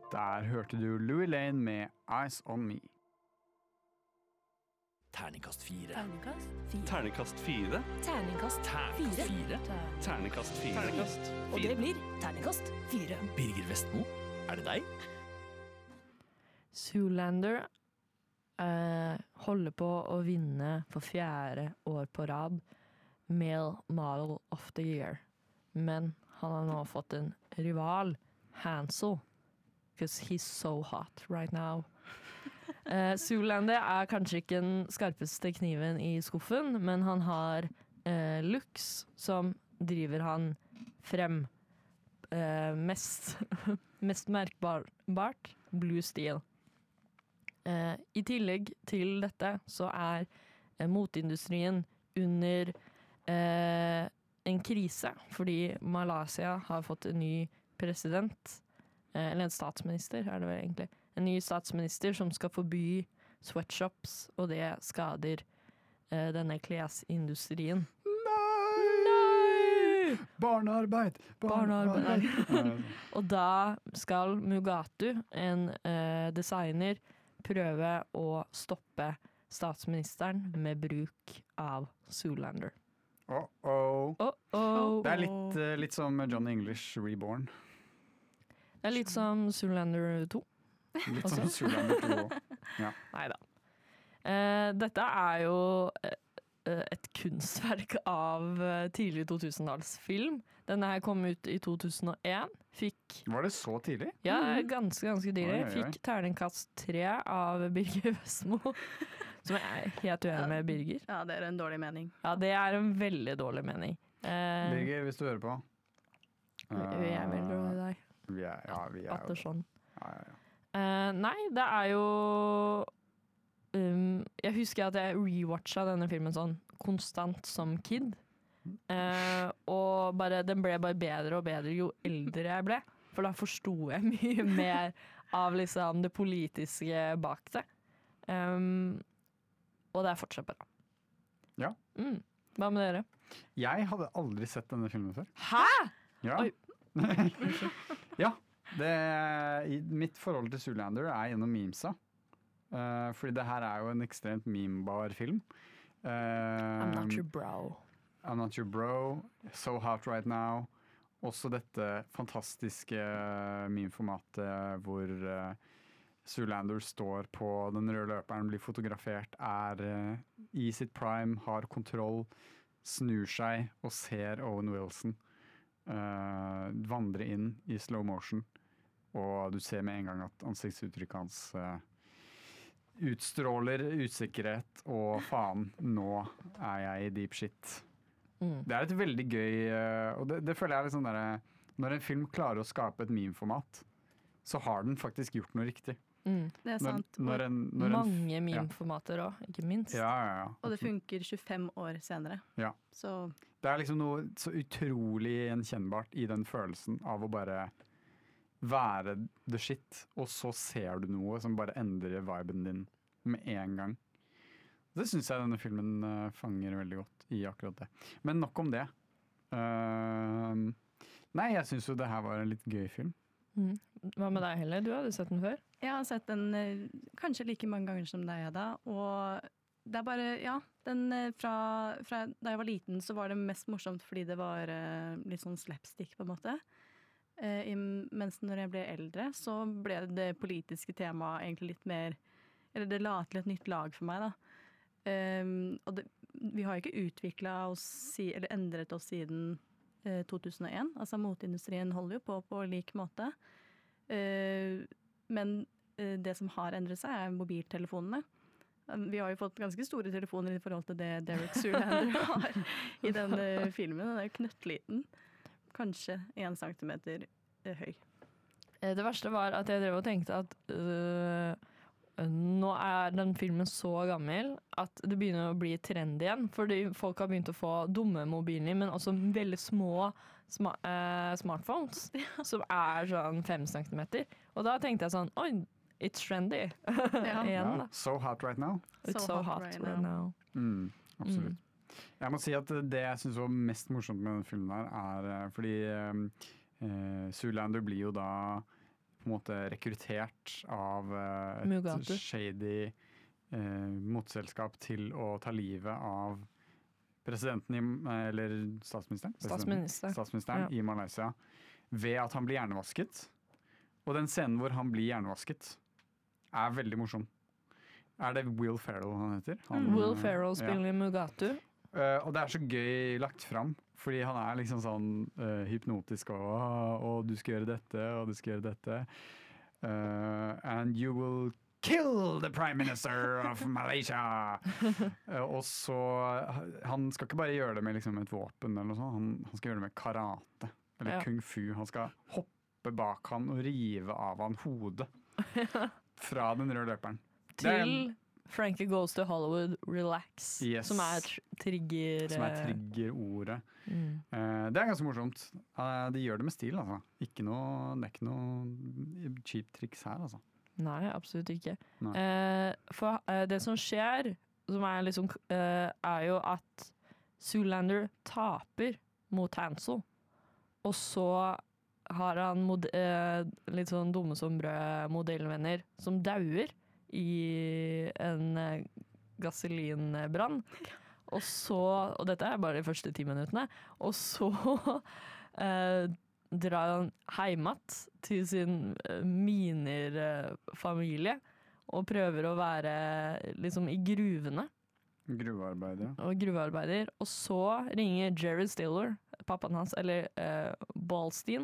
Der hørte du Louis Lane med Eyes On Me. Terningkast 4. Terningkast 4. Terningkast 4. Terningkast 4. Og det blir terningkast 4. Birger Vestmo, er det deg? Zoolander holder på å vinne for 4. år på rad Male Model of the Year. Men han har nå fått en rival, Hansel, because he's so hot right now. Zoolander er kanskje ikke den skarpeste kniven i skuffen, men han har looks som driver han frem. Mest merkbart Blue Steel. I tillegg til dette så er moteindustrien under en krise, fordi Malaysia har fått en ny president, eller en statsminister er det vel egentlig, en ny statsminister som skal forby sweatshops, og det skader denne klesindustrien. Nei! Barnearbeid! Og da skal Mugatu, en designer, prøve å stoppe statsministeren med bruk av Zoolander. Det er litt som Johnny English Reborn. Det er litt som Zoolander 2. Litt som Zoolander 2 også. Ja. Neida. Dette er jo et kunstverk av tidlig 2000-tallsfilm. Denne her kom ut i 2001. Var det så tidlig? Ja, ganske tidlig. Oi. Fikk terningkast 3 av Birger Vestmo, som jeg er helt uenig med Birger. Ja, det er en dårlig mening. Ja, det er en veldig dårlig mening. Birger, hvis du hører på. Vi er veldig glad i deg. Vi er At det er sånn. Ja. Nei, det er jo jeg husker at jeg rewatcha denne filmen sånn konstant som kid. Og den ble bare bedre og bedre jo eldre jeg ble. For da forsto jeg mye mer av liksom det politiske bak det. Og det er fortsatt bra. Ja. Hva med dere? Jeg hadde aldri sett denne filmen før. Hæ?! Ja. Oi. Ja. Mitt forhold til Zoolander er gjennom memesa. Fordi det her er jo en ekstremt memebar film. I'm not your bro. I'm not your bro. So hot right now. Også dette fantastiske meme-formatet hvor Zoolander står på den røde løperen, blir fotografert, er i sitt prime, har kontroll, snur seg og ser Owen Wilson vandre inn i slow motion. Og du ser med en gang at ansiktsuttrykket hans utstråler usikkerhet, og faen, nå er jeg i deep shit. Det er et veldig gøy, og det føler jeg er litt sånn der, når en film klarer å skape et meme-format, så har den faktisk gjort noe riktig. Det er sant. Mange meme-formater også, ikke minst. Ja. Og det funker 25 år senere. Ja. Så det er liksom noe så utrolig gjenkjennbart i den følelsen av å bare være the shit, og så ser du noe som bare endrer viben din med en gang. Det synes jeg denne filmen fanger veldig godt i akkurat det. Men nok om det. Nei, jeg synes jo det her var en litt gøy film. Hva med deg, Helle? Du hadde sett den før? Jeg har sett den kanskje like mange ganger som deg, da. Og det er bare, den fra da jeg var liten så var det mest morsomt fordi det var litt sånn slapstick på en måte. Mens når jeg ble eldre, så ble det politiske temaet egentlig litt mer, eller det la til et nytt lag for meg, da. Og vi har ikke utviklet oss, eller endret oss siden 2001. Altså motindustrien holder jo på lik måte. Men det som har endret seg er mobiltelefonene. Vi har jo fått ganske store telefoner i forhold til det Derek Zoolander har i denne filmen. Den er jo knøttliten. Kanskje 1 centimeter høy. Det verste var at jeg drev og tenkte at nå er den filmen så gammel at det begynner å bli trend igjen. Fordi folk har begynt å få dumme mobiler, men også veldig små smartphones som er sånn 5 centimeter. Og da tenkte jeg sånn, oi, it's trendy. Igjen, da. So hot right now. It's so hot right now. Absolutt. Jeg må si at det jeg synes var mest morsomt med denne filmen her, er fordi Zoolander blir jo da på en måte rekruttert av et Mugatu. shady motselskap til å ta livet av presidenten eller statsministeren? Statsministeren Ja. i Malaysia ved at han blir hjernevasket. Og den scenen hvor han blir hjernevasket er veldig morsom. Er det Will Ferrell han heter? Will Ferrell spiller Mugatu. Og det er så gøy lagt fram, fordi han er liksom sånn hypnotisk og du skal gjøre dette, og du skal gjøre dette. And you will kill the prime minister of Malaysia! Og så han skal ikke bare gjøre det med liksom et våpen eller noe sånt, han skal gjøre det med karate eller kung fu. Han skal hoppe bak han og rive av han hodet fra den røde løperen. Til Frankie Goes to Hollywood, Relax, som er trigger... Som er triggerordet. Det er ganske morsomt. De gjør det med stil, altså. Det er ikke noe cheap triks her, altså. Nei, absolutt ikke. For det som skjer, som er, liksom, er jo at Zoolander taper mot Hansel. Og så har han litt sånn dumme som brød modellvenner som dauer i en gasolinbrann. Og dette er bare de første 10 minuttene. Og så drar han heimat til sin minerfamilie og prøver å være liksom i gruvene. Gruvearbeider. Og så ringer Jared Stiller, pappaen hans, eller Ballstein.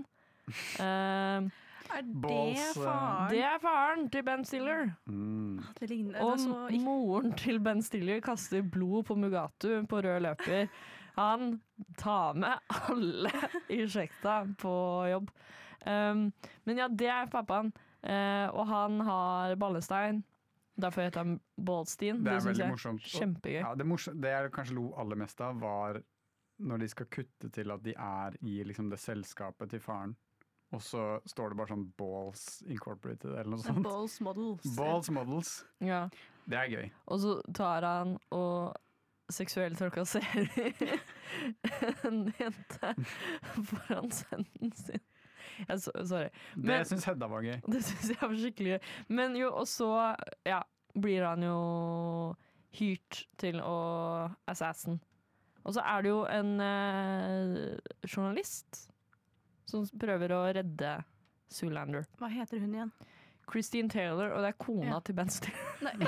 Er det faren? Det er faren til Ben Stiller. Det ligner, og moren til Ben Stiller kaster blod på Mugatu på rød løper. Han tar med alle i slekta på jobb. Men ja, det er pappaen. Og han har ballestein. Derfor heter han Ballstein. Det er veldig morsomt. Kjempegøy. Ja, det jeg kanskje lo aller mest av, var når de skal kutte til at de er i liksom, det selskapet til faren. Og så står det bare sånn Balls Incorporated eller noe sånt. Balls Models. Balls Models. Ja. Det er gøy. Og så tar han og seksuelt trakasserer en jente foran sønnen sin. Sorry. Det syns Hedda var gøy. Det syns jeg var skikkelig gøy. Men jo, og så blir han jo hyrt til å assassin. Og så er det jo en journalist som prøver å redde Zoolander. Hva heter hun igjen? Christine Taylor, og det er kona til Ben Stiller.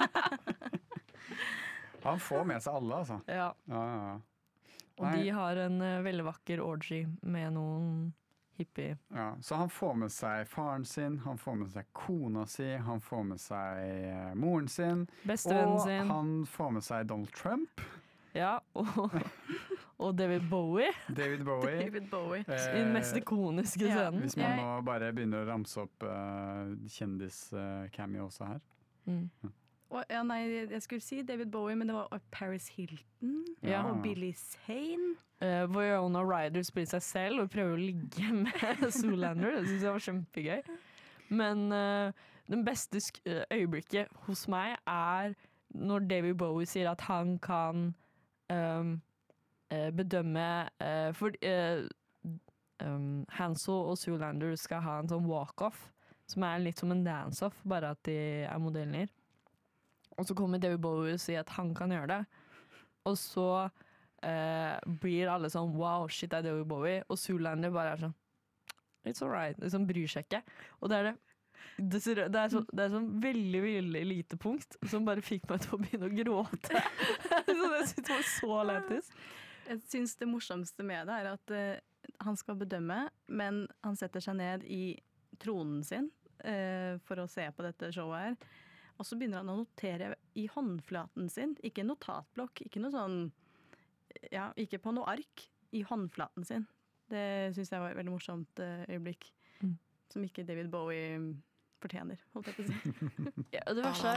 Han får med seg alle, altså. Ja. Og de har en veldig vakker orgy med noen hippie. Ja, så han får med seg faren sin, han får med seg kona si, han får med seg moren sin, bestevennen sin. Og han får med seg Donald Trump. Ja, og David Bowie. Den mest ikoniske scenen. Hvis man nå bare begynner å ramse opp kjendis-cameo også her. Jeg skulle si David Bowie, men det var Paris Hilton og Billy Zane. Winona Ryder spiller seg selv og prøver å ligge med Zoolander. Det synes jeg var kjempegøy. Men den beste øyeblikket hos meg er når David Bowie sier at han kan bedømme for Hansel og Zoolander skal ha en sånn walk-off som er litt som en dance-off, bare at de er modeller. Og så kommer David Bowie og sier at han kan gjøre det. Og så blir alle sånn wow, shit, det er David Bowie. Og Zoolander bare er sånn it's alright, liksom bryr seg ikke. Og det er sånn veldig, veldig lite punkt som bare fikk meg til å begynne å gråte. Så det synes jeg var så lættis. Jeg synes det morsomste med det er at han skal bedømme, men han setter seg ned i tronen sin for å se på dette showet her. Og så begynner han å notere i håndflaten sin, ikke en notatblokk, ikke noe sånn, ikke på noe ark, i håndflaten sin. Det synes jeg var et veldig morsomt øyeblikk, som ikke David Bowie fortjener, holdt jeg på å si. Ja, det verste